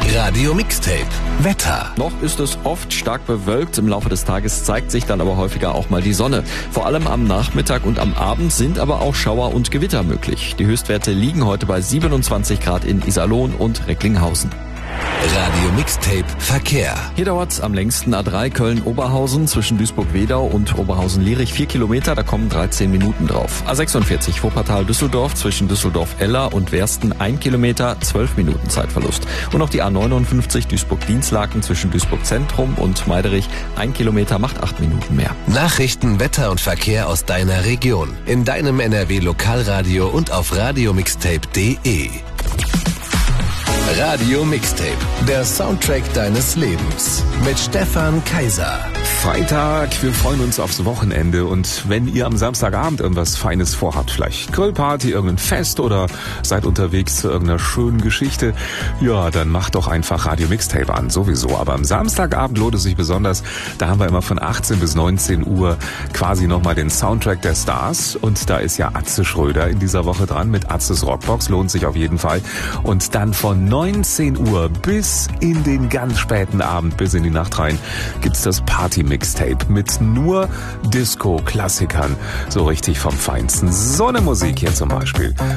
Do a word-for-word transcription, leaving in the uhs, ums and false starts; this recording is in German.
Radio Mixtape Wetter. Noch ist es oft stark bewölkt, im Laufe des Tages zeigt sich dann aber häufiger auch mal die Sonne. Vor allem am Nachmittag und am Abend sind aber auch Schauer und Gewitter möglich. Die Höchstwerte liegen heute bei siebenundzwanzig Grad in Iserlohn und Recklinghausen. Radio Mixtape Verkehr. Hier dauert am längsten A drei Köln-Oberhausen zwischen Duisburg-Wedau und Oberhausen-Lierich vier Kilometer, da kommen dreizehn Minuten drauf. A sechsundvierzig Wuppertal-Düsseldorf zwischen Düsseldorf-Eller und Wersten ein Kilometer, zwölf Minuten Zeitverlust. Und auch die A neunundfünfzig Duisburg-Dienstlaken zwischen Duisburg-Zentrum und Meiderich ein Kilometer macht acht Minuten mehr. Nachrichten, Wetter und Verkehr aus deiner Region. In deinem N R W-Lokalradio und auf radiomixtape punkt de. Radio Mixtape, der Soundtrack deines Lebens mit Stefan Kaiser. Freitag, wir freuen uns aufs Wochenende und wenn ihr am Samstagabend irgendwas Feines vorhabt, vielleicht Grillparty, irgendein Fest oder seid unterwegs zu irgendeiner schönen Geschichte, ja, dann macht doch einfach Radio Mixtape an, sowieso. Aber am Samstagabend lohnt es sich besonders, da haben wir immer von achtzehn bis neunzehn Uhr quasi nochmal den Soundtrack der Stars und da ist ja Atze Schröder in dieser Woche dran mit Atzes Rockbox, lohnt sich auf jeden Fall. Und dann von neunzehn Uhr bis in den ganz späten Abend, bis in die Nacht rein, gibt's das Party-Mixtape mit nur Disco-Klassikern. So richtig vom Feinsten. So eine Musik hier zum Beispiel.